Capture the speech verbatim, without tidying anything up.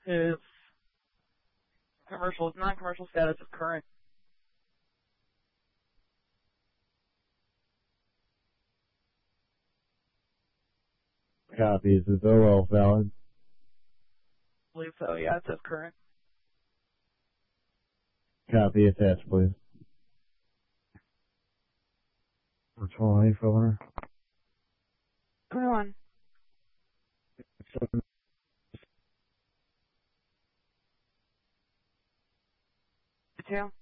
His commercial, non-commercial status is current. Copy. Is his O L valid? I believe so, yeah, it says current. Copy. Attached, please. Which one are you filling? twenty-one. Detail.